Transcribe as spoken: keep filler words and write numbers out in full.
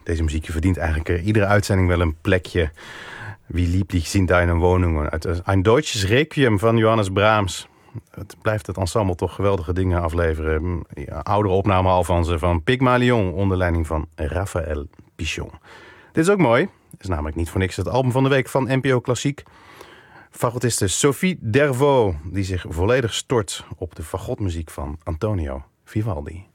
Deze muziekje verdient eigenlijk uh, iedere uitzending wel een plekje. Wie lieblich sind deine Wohnungen? Uit Ein Deutsches Requiem van Johannes Brahms. Het blijft het ensemble toch geweldige dingen afleveren. Ja, oudere opname al van ze van Pygmalion onder leiding van Raphaël Pichon. Dit is ook mooi. Het is namelijk niet voor niks het album van de week van N P O Klassiek. Fagotiste Sophie Dervaux, die zich volledig stort op de fagotmuziek van Antonio Vivaldi.